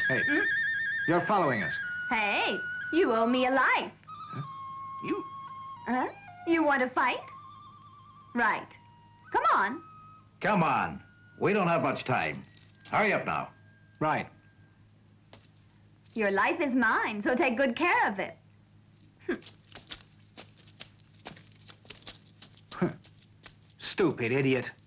Hey, you're following us. Hey, you owe me a life. Huh? You? Huh? You want to fight? Right. Come on. Come on. We don't have much time. Hurry up now. Right. Your life is mine, so take good care of it. Stupid idiot.